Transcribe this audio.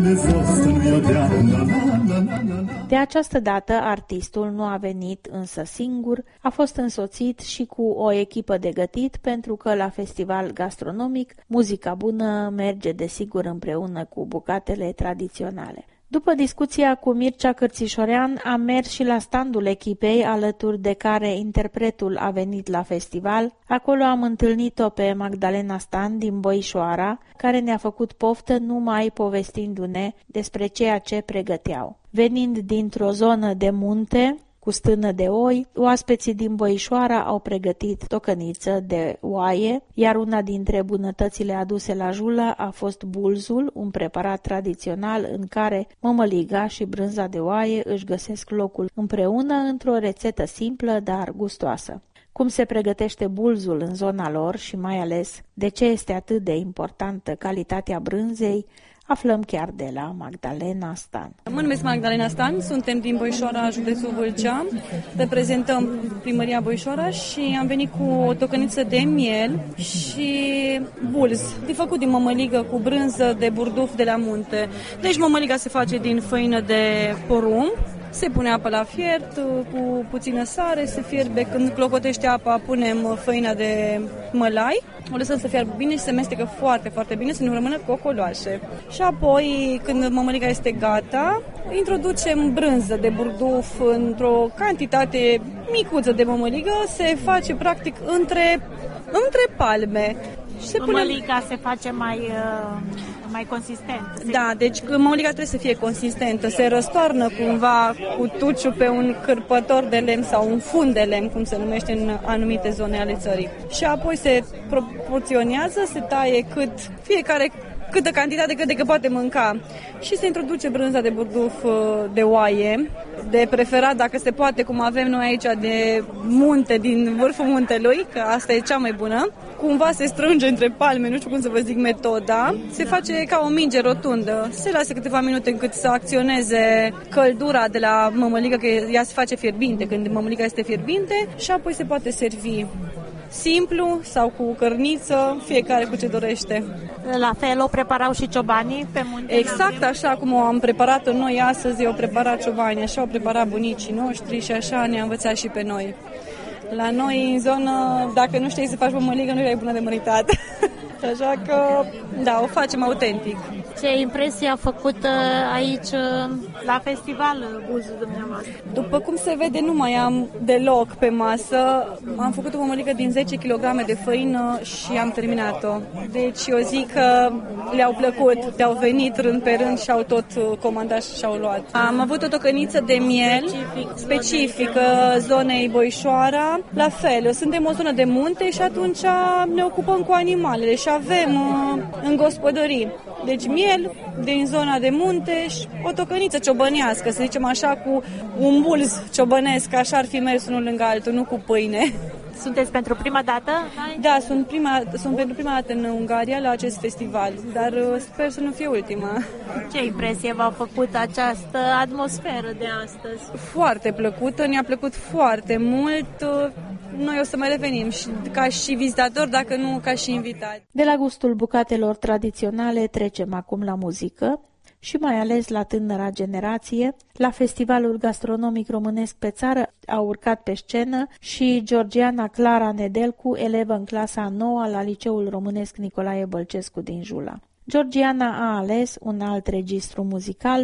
De această dată, artistul nu a venit însă singur, a fost însoțit și cu o echipă de gătit, pentru că la festival gastronomic muzica bună merge desigur împreună cu bucatele tradiționale. După discuția cu Mircea Cârțișorean, am mers și la standul echipei, alături de care interpretul a venit la festival. Acolo am întâlnit-o pe Magdalena Stan din Băișoara, care ne-a făcut poftă numai povestindu-ne despre ceea ce pregăteau. Venind dintr-o zonă de munte, cu stână de oi, oaspeții din Băișoara au pregătit tocăniță de oaie, iar una dintre bunătățile aduse la Jula a fost bulzul, un preparat tradițional în care mămăliga și brânza de oaie își găsesc locul împreună într-o rețetă simplă, dar gustoasă. Cum se pregătește bulzul în zona lor și mai ales de ce este atât de importantă calitatea brânzei, aflăm chiar de la Magdalena Stan. Mă numesc Magdalena Stan, suntem din Băișoara, județul Vâlcea, reprezentăm primăria Băișoara și am venit cu o tocăniță de miel și bulz, de făcut din mămăligă cu brânză de burduf de la munte. Deci mămăliga se face din făină de porumb, se pune apă la fiert cu puțină sare, se fierbe, când clocotește apa punem făina de mălai, o lăsăm să fiarbă bine și se mestecă foarte, foarte bine, să nu rămână cocoloase. Și apoi, când mămăliga este gata, introducem brânză de burduf într-o cantitate micuță de mămăligă, se face practic între palme. Mămăliga se face mai consistentă. Da, deci mămăliga trebuie să fie consistentă, se răstoarnă cumva cu tuciul pe un cârpător de lemn sau un fund de lemn, cum se numește în anumite zone ale țării. Și apoi se proporționează, se taie câtă cantitate cât de că poate mânca. Și se introduce brânza de burduf de oaie, de preferat dacă se poate, cum avem noi aici de munte, din vârful muntelui, că asta e cea mai bună. Cumva se strânge între palme, nu știu cum să vă zic metoda, se face ca o minge rotundă. Se lasă câteva minute încât să acționeze căldura de la mămăligă, că ea se face fierbinte când mămăliga este fierbinte și apoi se poate servi. Simplu sau cu cărniță, fiecare cu ce dorește. La fel o preparau și ciobanii pe munte? Exact așa cum o am preparat-o noi astăzi, o preparat ciobanii, așa o preparat bunicii noștri și așa ne-a învățat și pe noi. La noi, în zonă, dacă nu știi să faci mămăligă, nu erai bună de măritat. Așa că, da, o facem autentic. Ce impresie a făcut aici la festival bulzul dumneavoastră? După cum se vede, nu mai am deloc pe masă. Am făcut o mămăligă din 10 kg de făină și am terminat-o. Deci eu zic că le-au plăcut, le-au venit rând pe rând și au tot comandat și și-au luat. Am avut o tocăniță de miel specifică zonei Băișoara. La fel, suntem o zonă de munte și atunci ne ocupăm cu animalele și avem în gospodării. Deci miel din zona de munte și o tocăniță ciobănească, să zicem așa, cu un bulz ciobănesc, așa ar fi mers unul lângă altul, nu cu pâine. Sunteți pentru prima dată? Da, sunt pentru prima dată în Ungaria la acest festival, dar sper să nu fie ultima. Ce impresie v-a făcut această atmosferă de astăzi? Foarte plăcută, ne-a plăcut foarte mult. Noi o să mai revenim și ca și vizitatori, dacă nu ca și invitați. De la gustul bucatelor tradiționale trecem acum la muzică și mai ales la tânăra generație. La Festivalul Gastronomic Românesc pe Țară a urcat pe scenă și Georgiana Clara Nedelcu, elevă în clasa 9 la Liceul Românesc Nicolae Bălcescu din Jula. Georgiana a ales un alt registru muzical